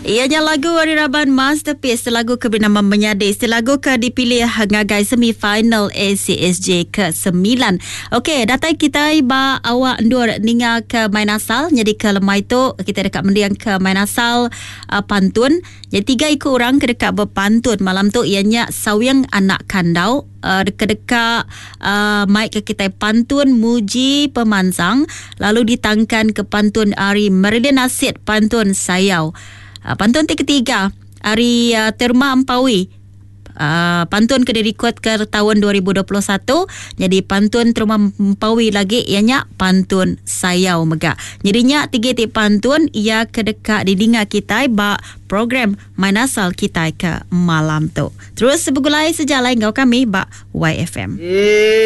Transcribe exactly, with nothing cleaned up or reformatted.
Ianya lagu Wariraban Masterpiece, lagu kebernamaan Menyadis, lagu ke dipilih ngagai semifinal A C S J ke sembilan. Okey, datai kita ba awak ndur ninga ke main asal. Jadi ke lemai tu kita dekat mendiang ke main asal uh, pantun. Jadi tiga ikut orang ke dekat berpantun malam tu ianya sawiang anak kandau. Uh, dekat-dekat uh, mic ke kita pantun Muji Pemansang, lalu ditangkan ke pantun Ari Merilin Asid pantun Sayau. Uh, pantun ketiga Ari uh, Terma Ampawi, uh, pantun ke direkod ke tahun dua ribu dua puluh satu. Jadi pantun Terma Ampawi lagi ianya pantun Sayau mega. Jadinya tiga tip pantun ia ke dekat didinga kita ba program main asal kita ke malam tu. Terus sebegulai sejalan kau kami ba Y F M.